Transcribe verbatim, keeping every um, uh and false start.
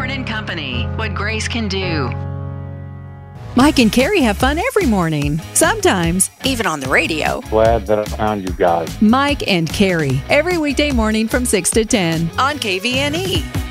Thorne and Company, what Grace can do. Mike and Carrie have fun every morning. Sometimes, even on the radio. Glad that I found you guys. Mike and Carrie, every weekday morning from six to ten on K V N E.